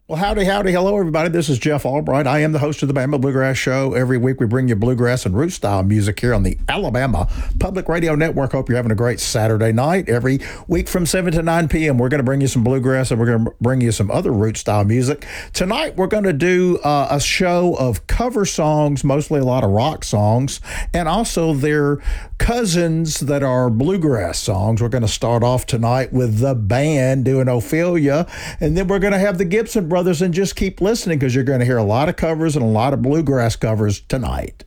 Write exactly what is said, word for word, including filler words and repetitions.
Well, howdy, howdy. Hello, everybody. This is Jeff Albright. I am the host of the Bama Bluegrass Show. Every week we bring you bluegrass and root style music here on the Alabama Public Radio Network. Hope you're having a great Saturday night. Every week from seven to nine p.m., we're going to bring you some bluegrass and we're going to bring you some other root style music. Tonight, we're going to do uh, a show of cover songs, mostly a lot of rock songs, and also their cousins that are bluegrass songs. We're going to start off tonight with the band doing Ophelia, and then we're going to have the Gibson Brothers, and just keep listening because you're going to hear a lot of covers and a lot of bluegrass covers tonight.